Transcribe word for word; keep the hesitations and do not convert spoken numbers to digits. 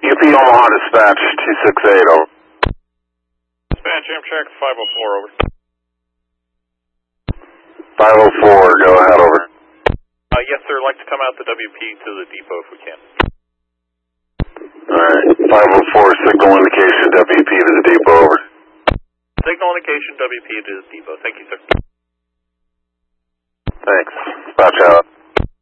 U P Omaha dispatch two six eight, over. Dispatch Amtrak five oh four, over. five oh four, go ahead, over. Uh, yes, sir, I'd like to come out the W P to the depot if we can. Alright, five oh four, signal indication W P to the depot, over. Signal indication W P to the depot. Thank you, sir. Thanks. Dispatch out.